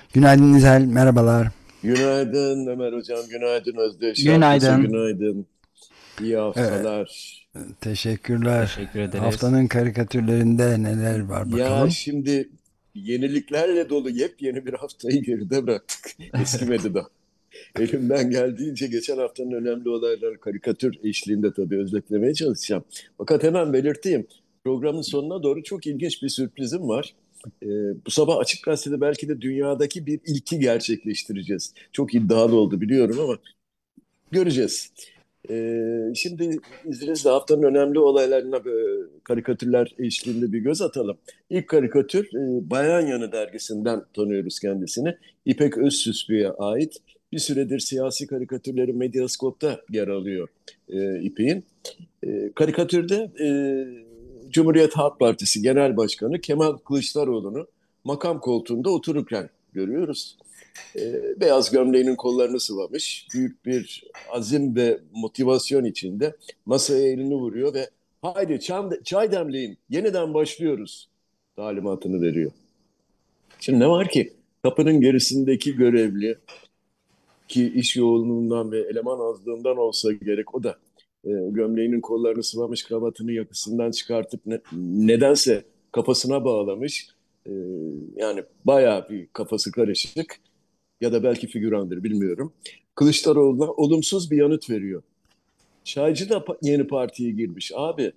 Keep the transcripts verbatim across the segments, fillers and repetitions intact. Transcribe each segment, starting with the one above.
Günaydın İzel, merhabalar. Günaydın Ömer Hocam, günaydın Özdeş. Herkese Günaydın. günaydın. İyi Ee, haftalar. Teşekkürler. Teşekkür ederiz. Haftanın karikatürlerinde neler var Ya bakalım? şimdi yeniliklerle dolu yepyeni bir haftayı geride bıraktık. Eskimedi daha. Elimden geldiğince geçen haftanın önemli olayları karikatür eşliğinde tabii özetlemeye çalışacağım. Fakat hemen belirteyim. Programın sonuna doğru çok ilginç bir sürprizim var. Ee, Bu sabah Açık Gazete'de belki de dünyadaki bir ilki gerçekleştireceğiz. Çok iddialı oldu biliyorum ama göreceğiz. Ee, şimdi izninizle haftanın önemli olaylarına böyle karikatürler eşliğinde bir göz atalım. İlk karikatür e, Bayan Yanı dergisinden tanıyoruz kendisini. İpek Özsüzlü'ye ait. Bir süredir siyasi karikatürleri Medyaskop'ta yer alıyor e, İpek'in. E, karikatürde e, Cumhuriyet Halk Partisi Genel Başkanı Kemal Kılıçdaroğlu'nu makam koltuğunda otururken görüyoruz. E, beyaz gömleğinin kollarını sıvamış. Büyük bir azim ve motivasyon içinde masaya elini vuruyor ve haydi çay, çay demleyin, yeniden başlıyoruz talimatını veriyor. Şimdi ne var ki kapının gerisindeki görevli ki iş yoğunluğundan ve eleman azlığından olsa gerek o da e, gömleğinin kollarını sıvamış, kravatını yakasından çıkartıp ne- nedense kafasına bağlamış. E, Yani bayağı bir kafası karışık ya da belki figürandır bilmiyorum. Kılıçdaroğlu'na olumsuz bir yanıt veriyor. Çaycı da pa- yeni partiye girmiş. Abi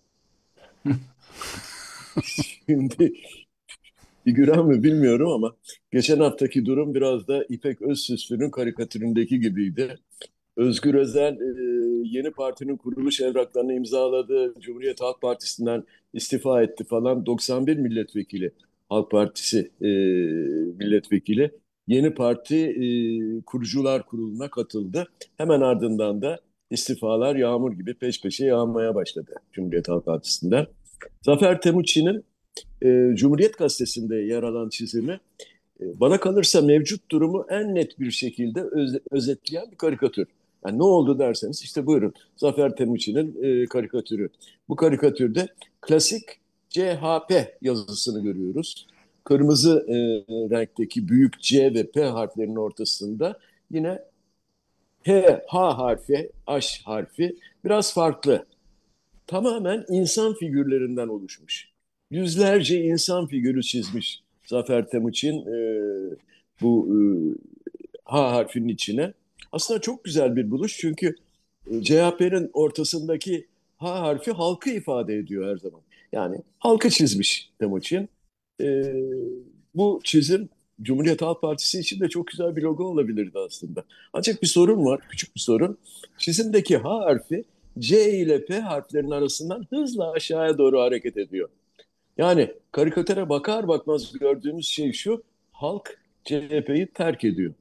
şimdi figüran mı bilmiyorum ama geçen haftaki durum biraz da İpek Özsüzlü'nün karikatüründeki gibiydi. Özgür Özel e, yeni partinin kuruluş evraklarını imzaladı. Cumhuriyet Halk Partisi'nden istifa etti falan. doksan bir milletvekili Halk Partisi e, milletvekili yeni parti e, kurucular kuruluna katıldı. Hemen ardından da istifalar yağmur gibi peş peşe yağmaya başladı Cumhuriyet Halk Partisi'nden. Zafer Temuçin'in e, Cumhuriyet Gazetesi'nde yer alan çizimi e, bana kalırsa mevcut durumu en net bir şekilde öz- özetleyen bir karikatür. Yani ne oldu derseniz işte buyurun Zafer Temuçin'in e, karikatürü. Bu karikatürde klasik C H P yazısını görüyoruz. Kırmızı e, renkteki büyük C ve P harflerinin ortasında yine H, H harfi, H harfi biraz farklı. Tamamen insan figürlerinden oluşmuş. Yüzlerce insan figürü çizmiş Zafer Temuçin e, bu e, H harfinin içine. Aslında çok güzel bir buluş çünkü e, C H P'nin ortasındaki H harfi halkı ifade ediyor her zaman. Yani halkı çizmiş Temuçin. E, Bu çizim Cumhuriyet Halk Partisi için de çok güzel bir logo olabilirdi aslında. Ancak bir sorun var, küçük bir sorun. Çizimdeki H harfi C ile P harflerinin arasından hızla aşağıya doğru hareket ediyor. Yani karikatüre bakar bakmaz gördüğümüz şey şu, halk C H P'yi terk ediyor.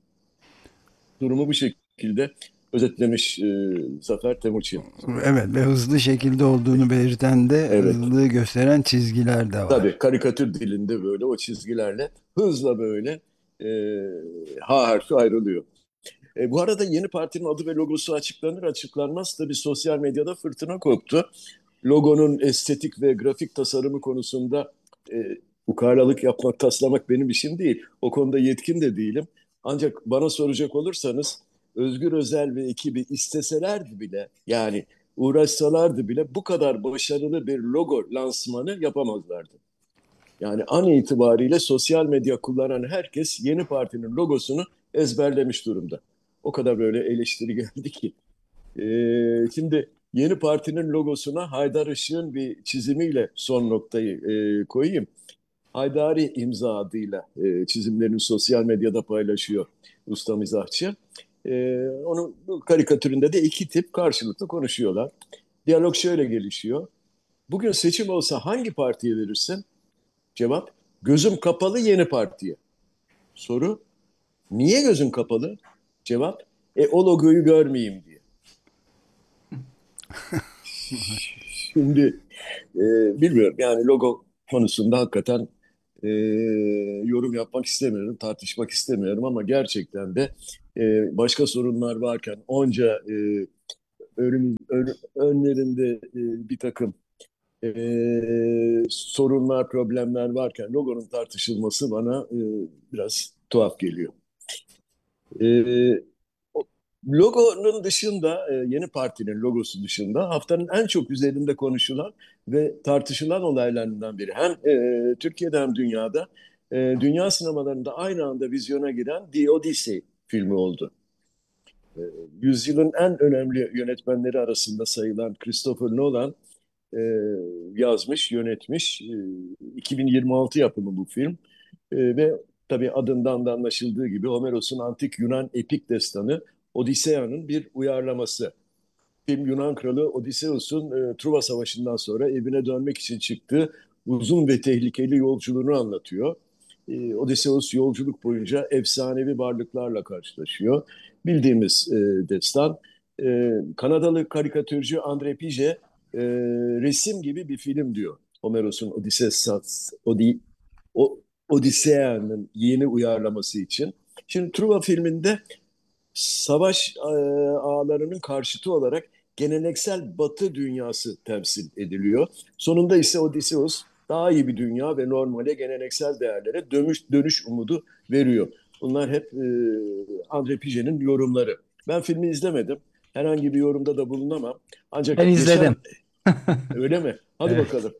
Durumu bu şekilde özetlemiş e, Zafer Temuçin. Evet ve hızlı şekilde olduğunu belirten de Evet, hızlı gösteren çizgiler de tabii var. karikatür dilinde böyle o çizgilerle hızla böyle e, H harfi ayrılıyor. E, bu arada yeni partinin adı ve logosu açıklanır açıklanmaz tabii sosyal medyada fırtına koptu. Logonun estetik ve grafik tasarımı konusunda e, ukalalık yapmak, taslamak benim işim değil. O konuda yetkin de değilim. Ancak bana soracak olursanız Özgür Özel ve ekibi isteselerdi bile yani uğraşsalardı bile bu kadar başarılı bir logo lansmanı yapamazlardı. Yani an itibariyle sosyal medya kullanan herkes yeni partinin logosunu ezberlemiş durumda. O kadar böyle eleştiri geldi ki. Ee, şimdi yeni partinin logosuna Haydar Işık'ın bir çizimiyle son noktayı e, koyayım. Haydari imza adıyla e, çizimlerini sosyal medyada paylaşıyor usta mizahçı. E, onun bu karikatüründe de iki tip karşılıklı konuşuyorlar. Diyalog şöyle gelişiyor. Bugün seçim olsa hangi partiye verirsin? Cevap, gözüm kapalı Yeni Parti'ye. Soru, niye gözün kapalı? Cevap, e o logoyu görmeyeyim diye. Şimdi e, bilmiyorum yani logo konusunda hakikaten e, yorum yapmak istemiyorum, tartışmak istemiyorum ama gerçekten de e, başka sorunlar varken onca e, önümüz, ön- önlerinde e, bir takım e, sorunlar, problemler varken logonun tartışılması bana e, biraz tuhaf geliyor. E, o- Logonun dışında, e, yeni partinin logosu dışında haftanın en çok üzerinde konuşulan ve tartışılan olaylarından biri. Hem e, Türkiye'de hem dünyada e, dünya sinemalarında aynı anda vizyona giren The Odyssey filmi oldu. E, Yüzyılın en önemli yönetmenleri arasında sayılan Christopher Nolan e, yazmış, yönetmiş. E, iki bin yirmi altı yapımı bu film. E, ve tabii adından da anlaşıldığı gibi Homeros'un antik Yunan epik destanı Odiseya'nın bir uyarlaması. Film Yunan kralı Odysseus'un e, Truva Savaşı'ndan sonra evine dönmek için çıktığı uzun ve tehlikeli yolculuğunu anlatıyor. E, Odysseus yolculuk boyunca efsanevi varlıklarla karşılaşıyor. Bildiğimiz e, destan. E, Kanadalı karikatürcü André Pije e, resim gibi bir film diyor. Homeros'un Odysseus, Odi, o, Odiseya'nın yeni uyarlaması için. Şimdi Truva filminde savaş e, ağlarının karşıtı olarak geleneksel Batı dünyası temsil ediliyor. Sonunda ise Odysseus daha iyi bir dünya ve normale, geleneksel değerlere dönüş, dönüş umudu veriyor. Bunlar hep e, Andre Pige'nin yorumları. Ben filmi izlemedim. Herhangi bir yorumda da bulunamam. Ancak Ben geçen... izledim. Öyle mi? Hadi Evet. bakalım.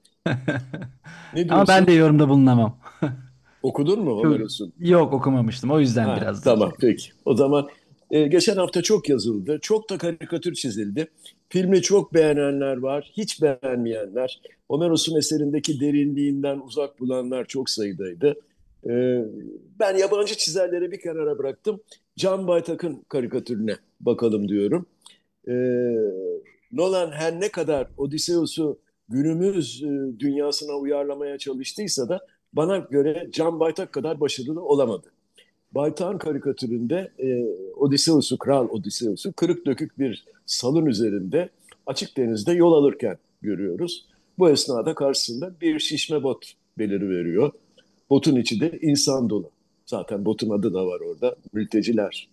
Ne Ama ben de diyorsun? yorumda bulunamam. Okudun mu Çok, Homeros'un? yok okumamıştım. O yüzden Ha, biraz tamam şey. peki. O zaman e, geçen hafta çok yazıldı. Çok da karikatür çizildi. Filmi çok beğenenler var, hiç beğenmeyenler. Homeros'un eserindeki derinliğinden uzak bulanlar çok sayıdaydı. E, Ben yabancı çizerleri bir kenara bıraktım. Can Baytak'ın karikatürüne bakalım diyorum. E, Nolan her ne kadar Odysseus'u günümüz e, dünyasına uyarlamaya çalıştıysa da bana göre Can Baytak kadar başarılı olamadı. Baytak'ın karikatüründe e, Odysseus'u, Kral Odysseus'u kırık dökük bir salın üzerinde açık denizde yol alırken görüyoruz. Bu esnada karşısında bir şişme bot beliriveriyor. Botun içi de insan dolu. Zaten botun adı da var orada. Mülteciler.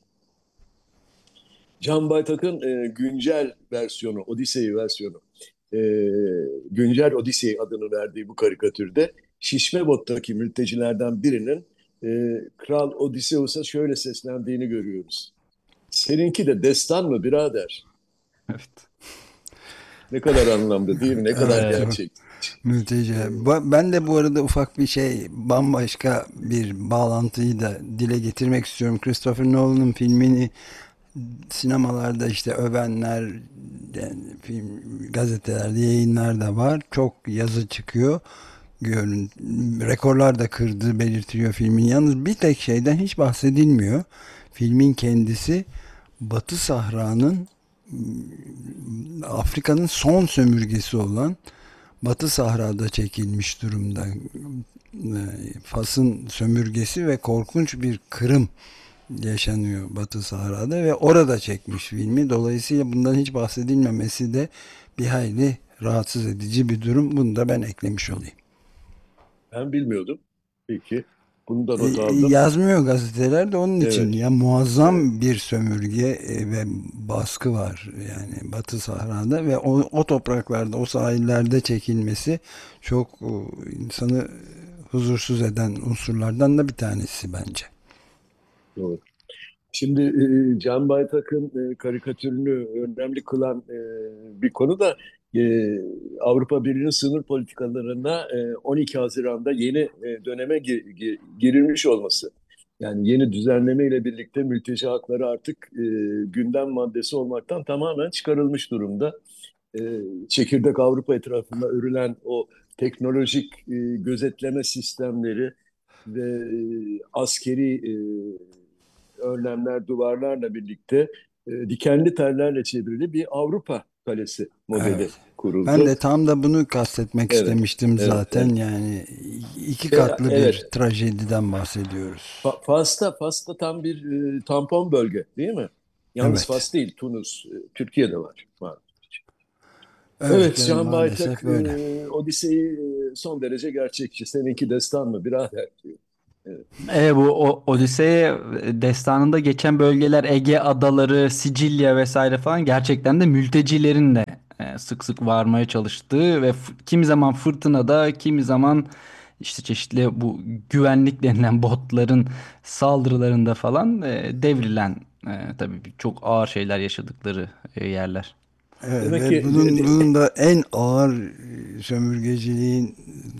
Can Baytak'ın e, güncel versiyonu, Odyssey versiyonu, e, güncel Odyssey adını verdiği bu karikatürde şişme bottaki mültecilerden birinin e, Kral Odysseus'a şöyle seslendiğini görüyoruz. Seninki de destan mı birader? Evet. Ne kadar anlamlı değil mi? Ne kadar Evet, Evet. çok gerçek. müthiş. E, Bu- Ben de bu arada ufak bir şey, bambaşka bir bağlantıyı da dile getirmek istiyorum. Christopher Nolan'ın filmini sinemalarda işte övenler, yani film gazetelerde yayınlar da var. Çok yazı çıkıyor. Görün, rekorlar da kırdığı belirtiliyor filmin. Yalnız bir tek şeyden hiç bahsedilmiyor. Filmin kendisi Batı Sahra'nın, Afrika'nın son sömürgesi olan Batı Sahra'da çekilmiş durumda. E, Fas'ın sömürgesi ve korkunç bir kırım yaşanıyor Batı Sahra'da ve orada çekmiş filmi. Dolayısıyla bundan hiç bahsedilmemesi de bir hayli rahatsız edici bir durum. Bunu da ben eklemiş olayım. Ben bilmiyordum. Peki. Bunu da E, not e, aldım. yazmıyor gazeteler de onun için. Evet, Ya evet. muazzam bir sömürge e, ve baskı var yani Batı Sahra'da ve o, o topraklarda, o sahillerde çekilmesi çok o, insanı huzursuz eden unsurlardan da bir tanesi bence. Doğru. Şimdi e, Can Baytak'ın e, karikatürünü önemli kılan e, bir konu da e, Avrupa Birliği'nin sınır politikalarına e, on iki Haziran'da yeni e, döneme gi- gi- girilmiş olması. Yani yeni düzenleme ile birlikte mülteci hakları artık e, gündem maddesi olmaktan tamamen çıkarılmış durumda. E, Çekirdek Avrupa etrafında örülen o teknolojik e, gözetleme sistemleri ve e, askeri e, önlemler, duvarlarla birlikte e, dikenli tellerle çevrili bir Avrupa kalesi modeli Evet. Ben kuruldu. de tam da bunu kastetmek Evet, istemiştim evet, zaten. evet. Yani iki Ve, katlı bir evet, trajediden bahsediyoruz. Fa- Fas'ta, Fas'ta tam bir e, tampon bölge değil mi? Yalnız Evet. Fas değil, Tunus, e, Türkiye'de var. var. Evet, Evet, evet, Can Baytak, maalesef e, öyle. Odise'yi e, son derece gerçekçi. Seninki destan mı birader diyor. Evet, E, bu o, Odisey destanında geçen bölgeler Ege adaları, Sicilya vesaire falan gerçekten de mültecilerin de e, sık sık varmaya çalıştığı ve f- kimi zaman fırtınada, kimi zaman işte çeşitli bu güvenlik denilen botların saldırılarında falan e, devrilen, e, tabii çok ağır şeyler yaşadıkları e, yerler. Evet, Demek ve ki de, bunun de- bunun da en ağır e, sömürgeciliğin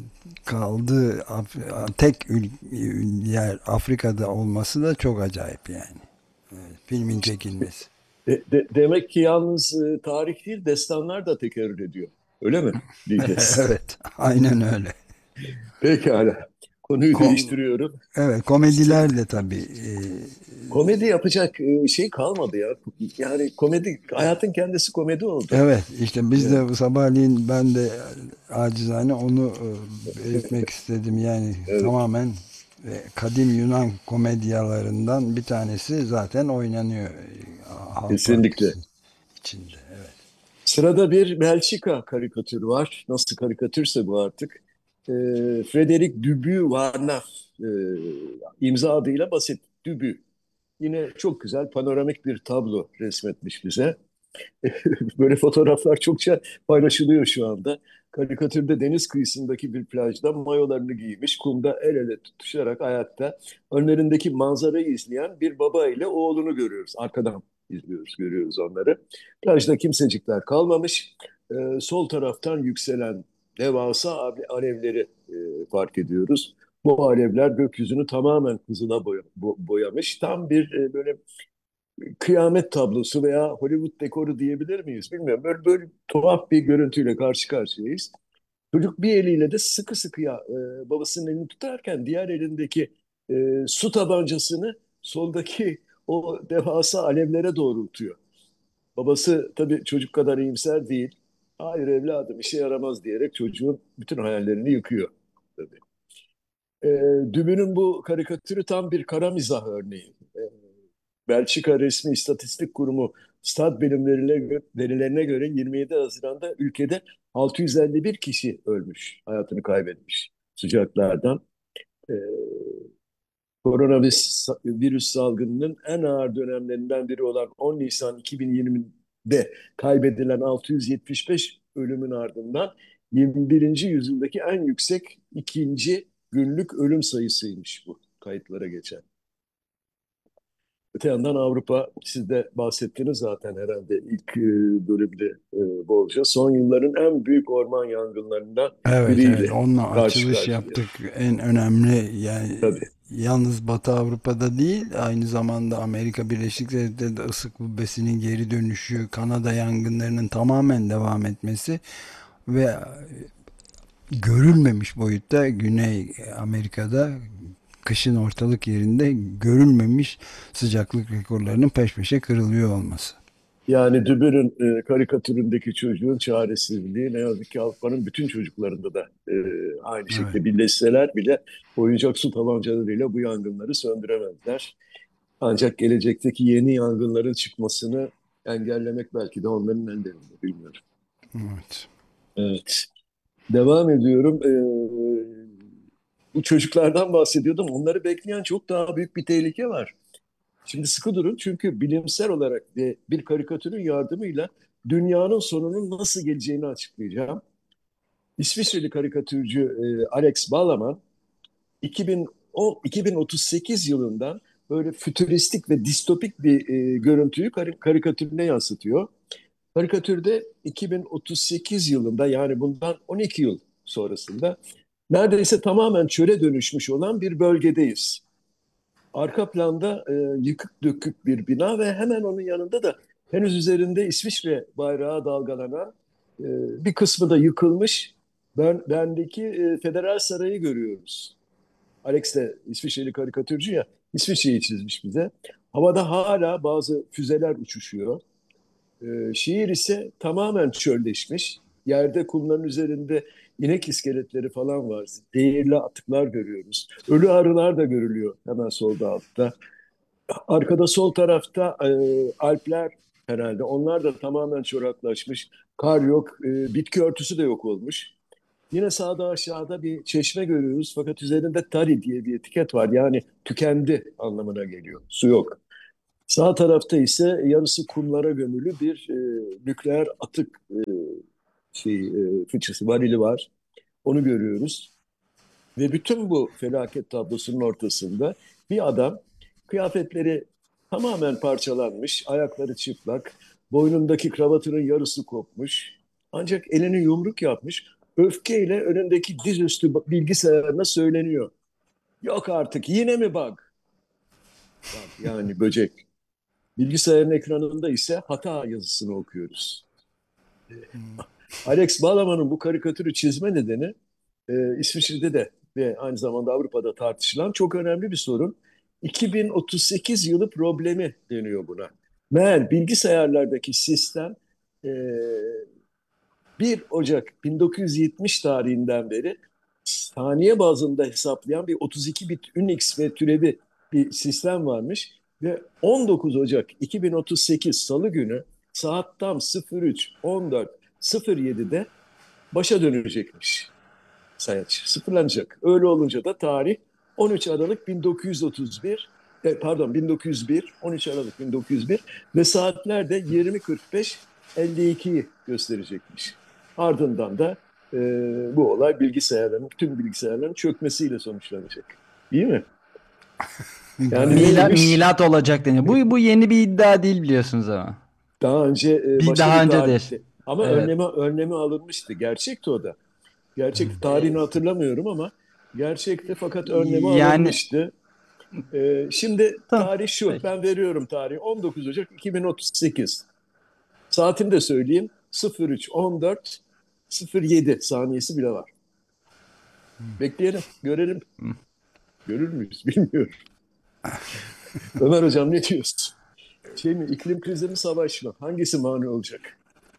kaldığı Af- tek ül- yer Afrika'da olması da çok acayip yani. Filmin çekilmesi. de- de- demek ki yalnız e, tarih değil, destanlar da tekerrür ediyor. Öyle mi diyeceğiz? Evet, aynen öyle. Pekala. Konuyu Ko- değiştiriyorum. evet, komediler de tabii. e, Komedi yapacak e, şey kalmadı ya. Yani komedi, hayatın kendisi komedi oldu. Evet, işte biz Yani, de bu sabahleyin ben de acizane onu e, belirtmek istedim. Yani evet, tamamen e, kadim Yunan komedyalarından bir tanesi zaten oynanıyor e, Halk kesinlikle. Partisi içinde. Evet. Sırada bir Belçika karikatürü var. Nasıl karikatürse bu artık. E, Frederic Dubuis-Varnaf e, imza adıyla basit Dubu. Yine çok güzel panoramik bir tablo resmetmiş bize. Böyle fotoğraflar çokça paylaşılıyor şu anda. Karikatürde deniz kıyısındaki bir plajda mayolarını giymiş, kumda el ele tutuşarak ayakta, önlerindeki manzarayı izleyen bir baba ile oğlunu görüyoruz. Arkadan izliyoruz, görüyoruz onları. Plajda kimsecikler kalmamış. Ee, sol taraftan yükselen devasa ale- alevleri e, fark ediyoruz. Bu alevler gökyüzünü tamamen kızıla boya- bo- boyamış. Tam bir e, böyle kıyamet tablosu veya Hollywood dekoru diyebilir miyiz bilmiyorum. Böyle, böyle tuhaf bir görüntüyle karşı karşıyayız. Çocuk bir eliyle de sıkı sıkıya e, babasının elini tutarken diğer elindeki e, su tabancasını soldaki o devasa alevlere doğrultuyor. Babası tabii çocuk kadar iyimser değil. Hayır evladım işe yaramaz diyerek çocuğun bütün hayallerini yıkıyor. Tabii. E, Dübün'ün bu karikatürü tam bir kara mizah örneği. E, Belçika Resmi İstatistik Kurumu stat bilimlerine, verilerine göre yirmi yedi Haziran'da ülkede altı yüz elli bir kişi ölmüş, hayatını kaybetmiş sıcaklardan. Ee, Koronavirüs virüs salgınının en ağır dönemlerinden biri olan on Nisan iki bin yirmide kaybedilen altı yüz yetmiş beş ölümün ardından yirmi birinci yüzyıldaki en yüksek ikinci günlük ölüm sayısıymış bu kayıtlara geçen. Öte yandan Avrupa, siz de bahsettiniz zaten herhalde ilk e, bölümde e, bolca. Son yılların en büyük orman yangınlarından Evet, evet, biriyle onunla karşı açılış karşıya. yaptık. En önemli yani Tabii. yalnız Batı Avrupa'da değil, aynı zamanda Amerika Birleşik Devletleri'de ısı kubbesinin geri dönüşü, Kanada yangınlarının tamamen devam etmesi ve görülmemiş boyutta Güney Amerika'da kışın ortalık yerinde görülmemiş sıcaklık rekorlarının peş peşe kırılıyor olması. Yani Dübür'ün e, karikatüründeki çocuğun çaresizliği ne yazık ki Avrupa'nın bütün çocuklarında da e, aynı Evet. şekilde birleşseler bile oyuncak su tabancalarıyla bu yangınları söndüremezler. Ancak gelecekteki yeni yangınların çıkmasını engellemek belki de onların ellerinde, bilmiyorum. Evet. Evet. Devam ediyorum. Ee, bu çocuklardan bahsediyordum. Onları bekleyen çok daha büyük bir tehlike var. Şimdi sıkı durun çünkü bilimsel olarak ve bir karikatürün yardımıyla dünyanın sonunun nasıl geleceğini açıklayacağım. İsviçreli karikatürcü e, Alex Balaman iki bin on, iki bin otuz sekiz yılından böyle fütüristik ve distopik bir e, görüntüyü kar- karikatürüne yansıtıyor. Karikatürde iki bin otuz sekiz yılında, yani bundan on iki yıl sonrasında neredeyse tamamen çöle dönüşmüş olan bir bölgedeyiz. Arka planda e, yıkık dökük bir bina ve hemen onun yanında da henüz üzerinde İsviçre bayrağı dalgalanan, e, bir kısmı da yıkılmış ben, bendeki e, Federal Sarayı görüyoruz. Alex de İsviçreli karikatürcü ya, İsviçre'yi çizmiş bize. Havada hala bazı füzeler uçuşuyor. Ee, şehir ise tamamen çölleşmiş. Yerde kumların üzerinde inek iskeletleri falan var. Zehirli atıklar görüyoruz. Ölü arılar da görülüyor hemen solda altta. Arkada sol tarafta e, Alpler herhalde. Onlar da tamamen çoraklaşmış. Kar yok, e, bitki örtüsü de yok olmuş. Yine sağda aşağıda bir çeşme görüyoruz. Fakat üzerinde Tari diye bir etiket var. Yani tükendi anlamına geliyor. Su yok. Sağ tarafta ise yarısı kumlara gömülü bir e, nükleer atık. E, şey e, fıçısı, varili var. Onu görüyoruz. Ve bütün bu felaket tablosunun ortasında bir adam, kıyafetleri tamamen parçalanmış, ayakları çıplak, boynundaki kravatının yarısı kopmuş. Ancak elini yumruk yapmış, öfkeyle önündeki dizüstü bilgisayarına söyleniyor. Yok artık, yine mi bug? Bug yani böcek. Bilgisayarın ekranında ise hata yazısını okuyoruz. Alex Balaman'ın bu karikatürü çizme nedeni e, İsviçre'de de ve aynı zamanda Avrupa'da tartışılan çok önemli bir sorun. iki bin otuz sekiz yılı problemi deniyor buna. Meğer bilgisayarlardaki sistem e, bir Ocak bin dokuz yüz yetmiş tarihinden beri saniye bazında hesaplayan bir otuz iki bit Unix ve türevi bir sistem varmış ve on dokuz Ocak iki bin otuz sekiz Salı günü saat tam sıfır üç on dört sıfır yedi'de başa dönecekmiş sayaç. Sıfırlanacak. Öyle olunca da tarih on üç Aralık bin dokuz yüz otuz bir e, pardon bin dokuz yüz bir on üç Aralık bin dokuz yüz bir ve saatler de yirmi kırk beş elli ikiyi gösterecekmiş. Ardından da e, bu olay bilgisayarların, tüm bilgisayarların çökmesiyle sonuçlanacak. Değil mi? Yani Mila, neymiş? milat olacak deniyor. Bu, bu yeni bir iddia değil biliyorsunuz ama. Daha önce e, Bir başka daha bir önce de. tarihte ama Evet. önlemi önlemi alınmıştı. Gerçekti o da. Gerçekti. Tarihini hatırlamıyorum ama gerçekti fakat önlemi Yani alınmıştı. Ee, şimdi tamam. tarih şu. Peki. Ben veriyorum tarihi. on dokuz Ocak iki bin otuz sekiz. Saatini de söyleyeyim. sıfır üç on dört sıfır yedi saniyesi bile var. Bekleyelim. Görelim. Görür müyüz? Bilmiyorum. Ömer Hocam ne diyorsun? Şey mi, iklim krizi mi, savaş mı? Hangisi mani olacak?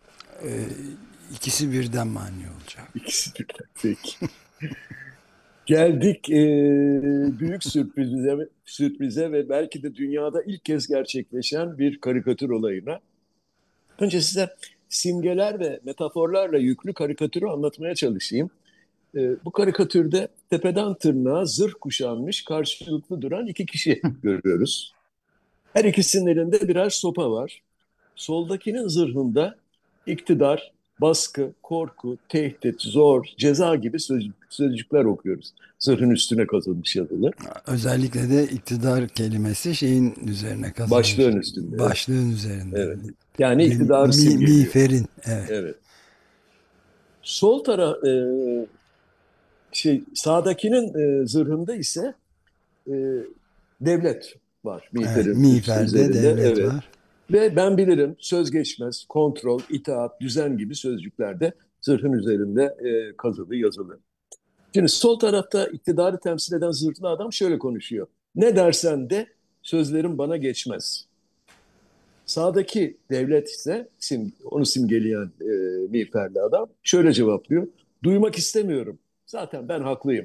İkisi birden mani olacak. İkisi birden. Peki. Geldik e, büyük sürprize, sürprize ve belki de dünyada ilk kez gerçekleşen bir karikatür olayına. Önce size simgeler ve metaforlarla yüklü karikatürü anlatmaya çalışayım. E, bu karikatürde tepeden tırnağa zırh kuşanmış karşılıklı duran iki kişi görüyoruz. Her ikisinin elinde birer sopa var. Soldakinin zırhında iktidar, baskı, korku, tehdit, zor, ceza gibi sözcük, sözcükler okuyoruz. Zırhın üstüne kazınmış yazılı. Özellikle de iktidar kelimesi şeyin üzerine kazınmış. Başlığın üstünde. Evet. Başlığın üzerinde. Evet. Yani Bir iktidarı mi, simgeliyor. miğferin. Evet. Evet. Sol taraf e, şey sağdakinin e, zırhında ise e, devlet var Evet. miğferin üst Miğferde üzerinde. devlet Evet. var. Ve ben bilirim söz geçmez, kontrol, itaat, düzen gibi sözcükler de zırhın üzerinde e, kazılı yazılı. Şimdi sol tarafta iktidarı temsil eden zırhlı adam şöyle konuşuyor. Ne dersen de sözlerim bana geçmez. Sağdaki devlet ise sim, onu simgeleyen e, miğferli adam şöyle cevaplıyor. Duymak istemiyorum. Zaten ben haklıyım.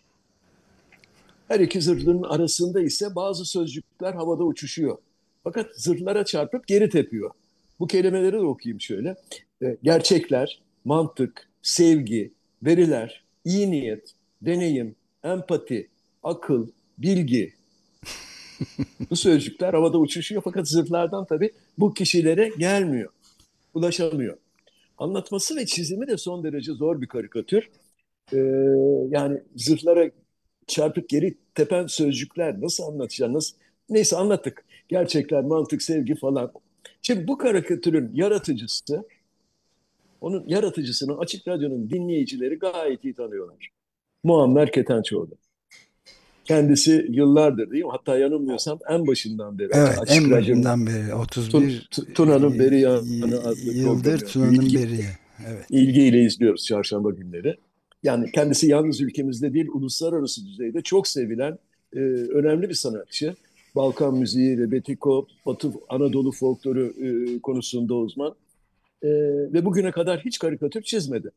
Her iki zırhlının arasında ise bazı sözcükler havada uçuşuyor. Fakat zırhlara çarpıp geri tepiyor. Bu kelimeleri de okuyayım şöyle. E, gerçekler, mantık, sevgi, veriler, iyi niyet, deneyim, empati, akıl, bilgi. Bu sözcükler havada uçuşuyor fakat zırhlardan tabii bu kişilere gelmiyor, ulaşamıyor. Anlatması ve çizimi de son derece zor bir karikatür. Ee, yani zırhlara çarpıp geri tepen sözcükler nasıl anlatacaksın? Nasıl? Neyse anlattık. Gerçekler, mantık, sevgi falan. Şimdi bu karikatürün yaratıcısı, onun yaratıcısını Açık Radyo'nun dinleyicileri gayet iyi tanıyorlar. Muammer Ketençoğlu. Kendisi yıllardır değil mi? Hatta yanılmıyorsam en başından beri Evet. Açık En Radyo'nun başından beri Tun, otuz bir Tuna'nın Beri Yanı adlı y- yıldır programı yapıyor. Tuna'nın İlgi, beriye. Evet. ilgiyle izliyoruz çarşamba günleri. Yani kendisi yalnız ülkemizde değil, uluslararası düzeyde çok sevilen e, önemli bir sanatçı. Balkan müziği, rebetiko, Batı Anadolu folkloru e, konusunda uzman. E, ve bugüne kadar hiç karikatür çizmedi.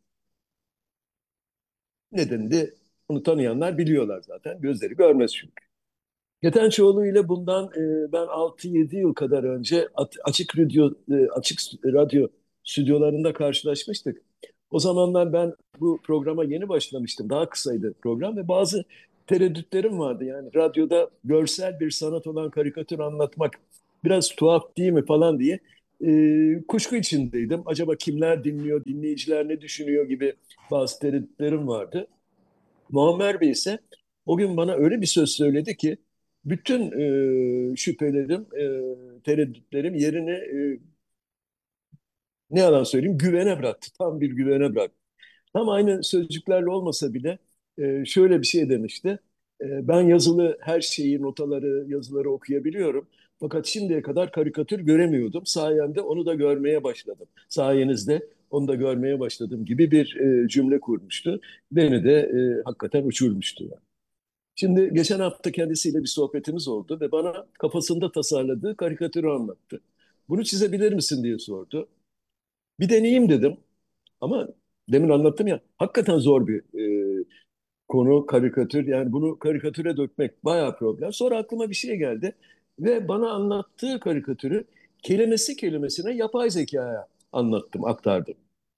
Nedenini de onu tanıyanlar biliyorlar zaten. Gözleri görmez çünkü. Ketençoğlu ile bundan e, ben altı yedi yıl kadar önce at- açık radyo e, açık radyo stüdyolarında karşılaşmıştık. O zamanlar ben bu programa yeni başlamıştım. Daha kısaydı program ve bazı tereddütlerim vardı. Yani radyoda görsel bir sanat olan karikatür anlatmak biraz tuhaf değil mi falan diye. e, kuşku içindeydim. Acaba kimler dinliyor, dinleyiciler ne düşünüyor gibi bazı tereddütlerim vardı. Muammer Bey ise o gün bana öyle bir söz söyledi ki bütün e, şüphelerim, e, tereddütlerim yerini e, ne yalan söyleyeyim güvene bıraktı. Tam bir güvene bıraktı. Tam aynı sözcüklerle olmasa bile e, şöyle bir şey demişti. E, ben yazılı her şeyi, notaları, yazıları okuyabiliyorum. Fakat şimdiye kadar karikatür göremiyordum. Sayende onu da görmeye başladım. Sayenizde onu da görmeye başladım gibi bir e, cümle kurmuştu. Beni de e, hakikaten uçurmuştu yani. Şimdi geçen hafta kendisiyle bir sohbetimiz oldu ve bana kafasında tasarladığı karikatürü anlattı. Bunu çizebilir misin diye sordu. Bir deneyeyim dedim. Ama demin anlattım ya, hakikaten zor bir e, konu karikatür. Yani bunu karikatüre dökmek bayağı problem. Sonra aklıma bir şey geldi ve bana anlattığı karikatürü kelimesi kelimesine yapay zekaya anlattım, aktardım.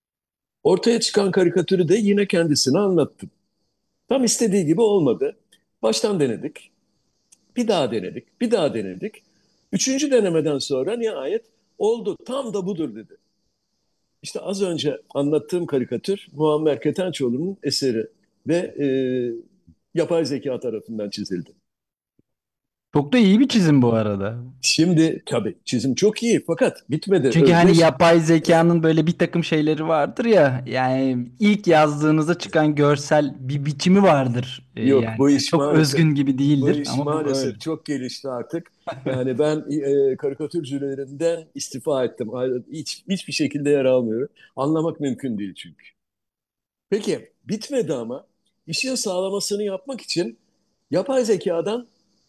Ortaya çıkan karikatürü de yine kendisine anlattım. Tam istediği gibi olmadı. Baştan denedik, bir daha denedik, bir daha denedik. Üçüncü denemeden sonra nihayet oldu, tam da budur dedi. İşte az önce anlattığım karikatür Muammer Ketençoğlu'nun eseri ve e, yapay zeka tarafından çizildi. Çok da iyi bir çizim bu arada. Şimdi tabii çizim çok iyi fakat bitmedi. Çünkü hani Özdeş yapay zekanın böyle bir takım şeyleri vardır ya. Yani ilk yazdığınızda çıkan görsel bir biçimi vardır. Ee, yok, yani bu iş çok maalesef özgün gibi bu değildir iş ama bu öyle. maalesef çok gelişti artık. Yani ben e, karikatürcülerinden istifa ettim. Hiç, hiçbir şekilde yer almıyorum. Anlamak mümkün değil çünkü. Peki bitmedi ama işin sağlamasını yapmak için yapay zekadan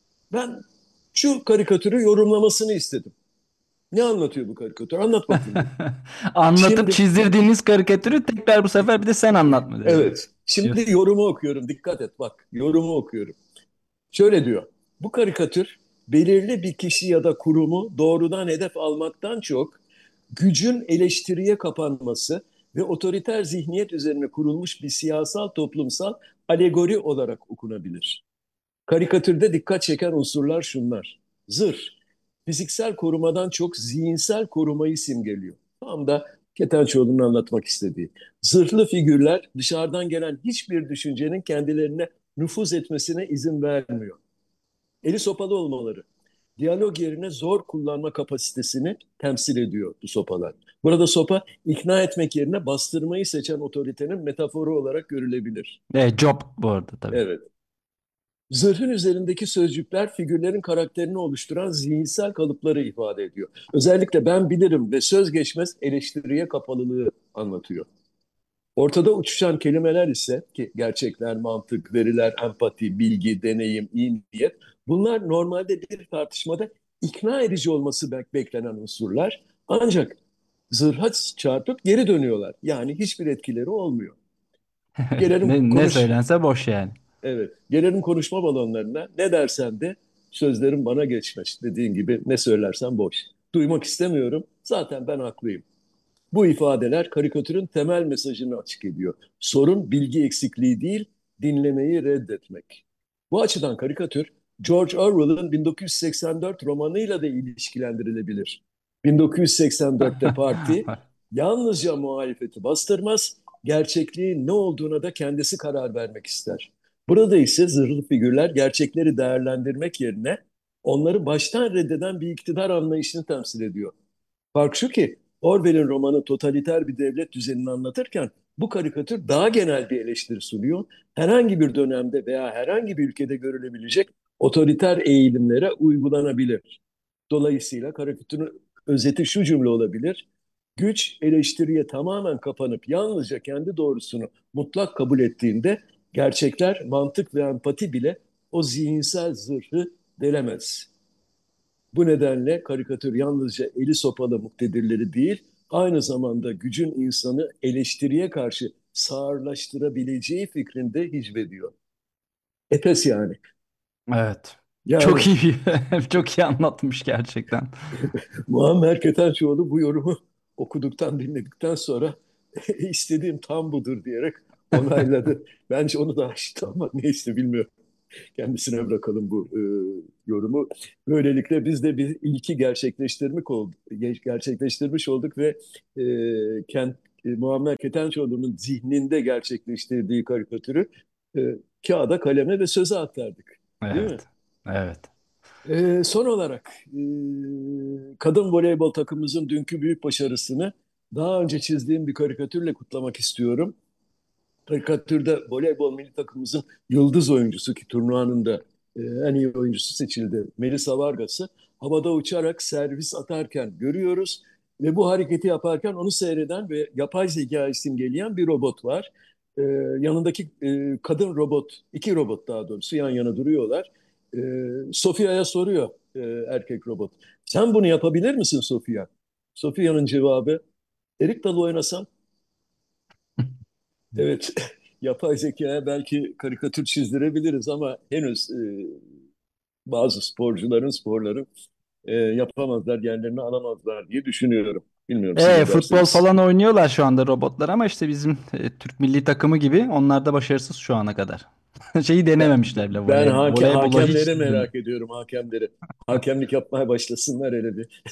ben şu karikatürü yorumlamasını istedim. Ne anlatıyor bu karikatür? Anlat bakayım dedim. Anlatıp Şimdi çizdirdiğiniz karikatürü tekrar bu sefer bir de sen anlat mı dedi. evet. Şimdi Diyorsun. yorumu okuyorum. Dikkat et bak. Yorumu okuyorum. Şöyle diyor. Bu karikatür belirli bir kişi ya da kurumu doğrudan hedef almaktan çok gücün eleştiriye kapanması ve otoriter zihniyet üzerine kurulmuş bir siyasal toplumsal alegori olarak okunabilir. Karikatürde dikkat çeken unsurlar şunlar. Zırh, fiziksel korumadan çok zihinsel korumayı simgeliyor. Tam da Ketençoğlu'nun anlatmak istediği. Zırhlı figürler dışarıdan gelen hiçbir düşüncenin kendilerine nüfuz etmesine izin vermiyor. Eli sopalı olmaları. Diyalog yerine zor kullanma kapasitesini temsil ediyor bu sopalar. Burada sopa ikna etmek yerine bastırmayı seçen otoritenin metaforu olarak görülebilir. Evet, job bu arada tabii. Evet. Zırhın üzerindeki sözcükler figürlerin karakterini oluşturan zihinsel kalıpları ifade ediyor. Özellikle ben bilirim ve söz geçmez eleştiriye kapalılığı anlatıyor. Ortada uçuşan kelimeler ise ki gerçekler, mantık, veriler, empati, bilgi, deneyim, iyi niyet bunlar normalde bir tartışmada ikna edici olması beklenen unsurlar ancak zırha çarpıp geri dönüyorlar. Yani hiçbir etkileri olmuyor. Gelelim Ne, ne konuş söylense boş yani. Evet. Gelelim konuşma balonlarına. Ne dersen de sözlerim bana geçmez. Dediğin gibi ne söylersen boş. Duymak istemiyorum. Zaten ben haklıyım. Bu ifadeler karikatürün temel mesajını açık ediyor. Sorun bilgi eksikliği değil, dinlemeyi reddetmek. Bu açıdan karikatür George Orwell'ın bin dokuz yüz seksen dört romanıyla da ilişkilendirilebilir. bin dokuz yüz seksen dörtte parti yalnızca muhalefeti bastırmaz, gerçekliğin ne olduğuna da kendisi karar vermek ister. Burada ise zırhlı figürler gerçekleri değerlendirmek yerine onları baştan reddeden bir iktidar anlayışını temsil ediyor. Fark şu ki Orwell'in romanı totaliter bir devlet düzenini anlatırken bu karikatür daha genel bir eleştiri sunuyor. Herhangi bir dönemde veya herhangi bir ülkede görülebilecek otoriter eğilimlere uygulanabilir. Dolayısıyla karikatürün özeti şu cümle olabilir. Güç eleştiriye tamamen kapanıp yalnızca kendi doğrusunu mutlak kabul ettiğinde gerçekler, mantık ve empati bile o zihinsel zırhı delemez. Bu nedenle karikatür yalnızca eli sopalı muktedirleri değil, aynı zamanda gücün insanı eleştiriye karşı sağırlaştırabileceği fikrinde hicvediyor. Epes yani. Evet. Çok Yani iyi. Çok iyi anlatmış gerçekten. Muammer Ketençoğlu bu yorumu okuduktan, dinledikten sonra istediğim tam budur diyerek onayladı. Bence onu da aştı ama neyse bilmiyorum. Kendisine bırakalım bu e, yorumu. Böylelikle biz de bir ilki gerçekleştirmiş olduk, gerçekleştirmiş olduk ve e, Kent, e, Muammer Ketencoğlu'nun zihninde gerçekleştirdiği karikatürü e, kağıda, kaleme ve söze aktardık. Değil mi? Evet. Evet. E, son olarak e, kadın voleybol takımımızın dünkü büyük başarısını daha önce çizdiğim bir karikatürle kutlamak istiyorum. Karikatürde voleybol milli takımımızın yıldız oyuncusu, ki turnuvanın da e, en iyi oyuncusu seçildi, Melisa Vargas'ı havada uçarak servis atarken görüyoruz. Ve bu hareketi yaparken onu seyreden ve yapay zeka simgeleyen bir robot var. E, yanındaki e, kadın robot, iki robot daha doğrusu yan yana duruyorlar. E, Sofia'ya soruyor e, erkek robot. Sen bunu yapabilir misin Sofia? Sofia'nın cevabı, erik dalı oynasam. Evet, yapay zekaya belki karikatür çizdirebiliriz ama henüz e, bazı sporcuların, sporların e, yapamazlar, yerlerini alamazlar diye düşünüyorum. Bilmiyorum, siz E, ne futbol dersiniz? falan oynuyorlar şu anda robotlar ama işte bizim e, Türk milli takımı gibi onlar da başarısız şu ana kadar. Şeyi Ben, denememişler bile ben voley, hake, voleybola hiç hakemleri dene- merak ediyorum, hakemleri. Hakemlik yapmaya başlasınlar hele bir.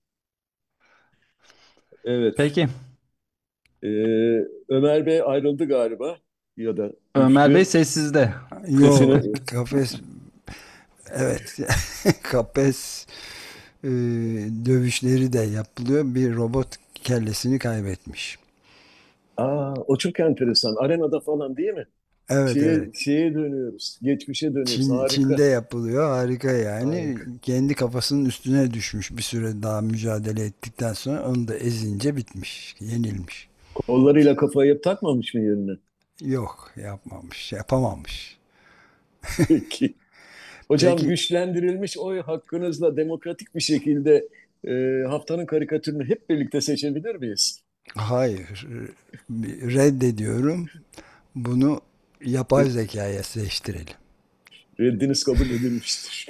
Evet, Peki. e, Ömer Bey ayrıldı galiba ya da Ömer Bey düştü. sessizde. Yo, Sesini kafes, evet, kafes e, dövüşleri de yapılıyor. Bir robot kellesini kaybetmiş. Aa, o çok enteresan. Arenada falan değil mi? Evet, evet. Şeye, şeye dönüyoruz. Geçmişe dönüyoruz. Çin, Harika. Çin'de yapılıyor. Harika yani. Harika. Kendi kafasının üstüne düşmüş bir süre daha mücadele ettikten sonra onu da ezince bitmiş. Yenilmiş. Kollarıyla kafayı takmamış mı yerine? Yok, yapmamış. Yapamamış. Peki. Hocam, Peki, güçlendirilmiş oy hakkınızla demokratik bir şekilde e, haftanın karikatürünü hep birlikte seçebilir miyiz? hayır. Reddediyorum. Bunu yapay zekaya seçtirelim. Reddiniz kabul edilmiştir.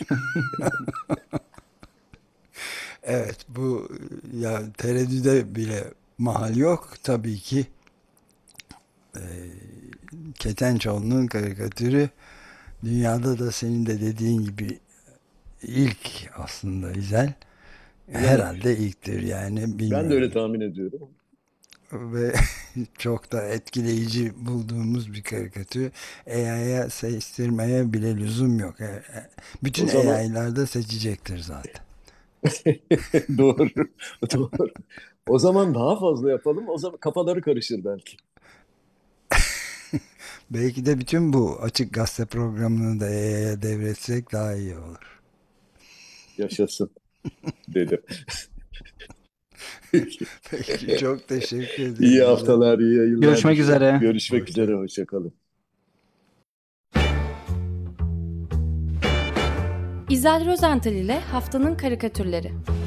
Evet, bu ya tereddüde bile mahal yok. Tabii ki Ketençoğlu'nun karikatürü dünyada da senin de dediğin gibi ilk aslında İzel. Yani Herhalde ilktir yani ben de öyle bilmiyorum. tahmin ediyorum. Ve çok da etkileyici bulduğumuz bir karikatür. A I'ya seçtirmeye bile lüzum yok. E, e, O Bütün zaman A I'lar seçecektir zaten. doğru, doğru. O zaman daha fazla yapalım. O zaman kafaları karışır belki. Belki de bütün bu açık gazete programını da A I'ya devretsek daha iyi olur. Yaşasın dedim. Peki, çok teşekkür İyi ederim. İzel. haftalar, iyi yayınlar Görüşmek diliyorum. üzere. Görüşmek Hoşça üzere, hoşça kalın. İzel Rozental ile Haftanın Karikatürleri.